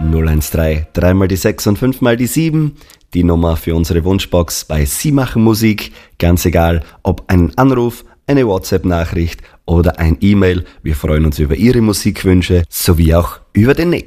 013 3 mal die 6 und 5 mal die 7. Die Nummer für unsere Wunschbox bei Sie machen Musik. Ganz egal, ob ein Anruf, eine WhatsApp-Nachricht oder ein E-Mail. Wir freuen uns über Ihre Musikwünsche sowie auch über den nächsten.